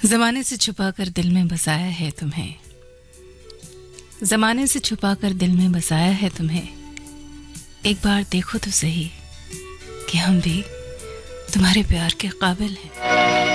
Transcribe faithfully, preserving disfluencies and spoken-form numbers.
ज़माने से छुपा कर दिल में बसाया है तुम्हें, ज़माने से छुपा कर दिल में बसाया है तुम्हें। एक बार देखो तो सही कि हम भी तुम्हारे प्यार के काबिल हैं।